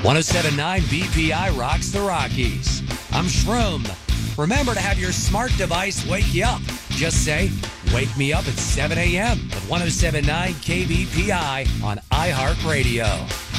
1079 BPI rocks the Rockies. I'm Shroom. Remember to have your smart device wake you up. Just say, wake me up at 7 a.m. with 1079 KBPI on iHeartRadio.